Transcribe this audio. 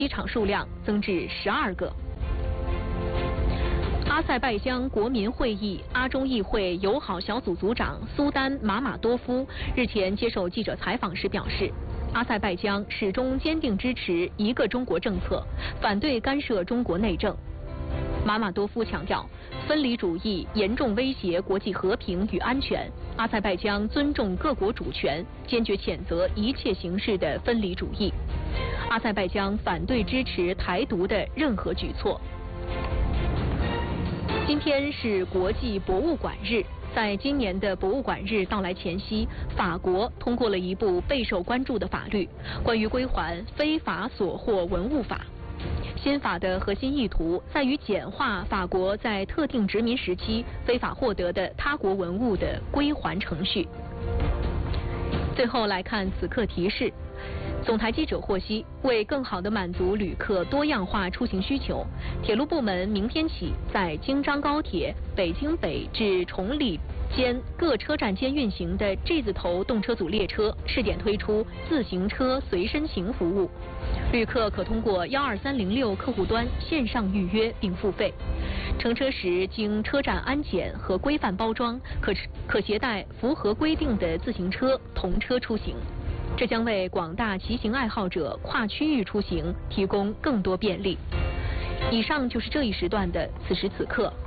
机场数量增至12个。阿塞拜疆国民会议阿中议会友好小组组长苏丹马马多夫日前接受记者采访时表示，阿塞拜疆始终坚定支持一个中国政策，反对干涉中国内政。马马多夫强调，分离主义严重威胁国际和平与安全，阿塞拜疆尊重各国主权，坚决谴责一切形式的分离主义。阿塞拜疆反对支持台独的任何举措。今天是国际博物馆日，在今年的博物馆日到来前夕，法国通过了一部备受关注的法律——关于归还非法所获文物法。新法的核心意图在于简化法国在特定殖民时期非法获得的他国文物的归还程序。最后来看此刻提示。总台记者获悉，为更好地满足旅客多样化出行需求，铁路部门明天起在京张高铁北京北至崇礼间各车站间运行的 G 字头动车组列车试点推出自行车随身行服务，旅客可通过12306客户端线上预约并付费。乘车时经车站安检和规范包装，可携带符合规定的自行车同车出行。这将为广大骑行爱好者跨区域出行提供更多便利。以上就是这一时段的此时此刻。